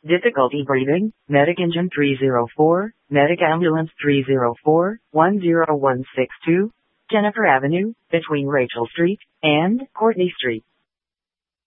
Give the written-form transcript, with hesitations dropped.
Difficulty breathing, Medic Engine 304, Medic Ambulance 304, 10162, Jennifer Avenue, between Rachel Street and Courtney Street.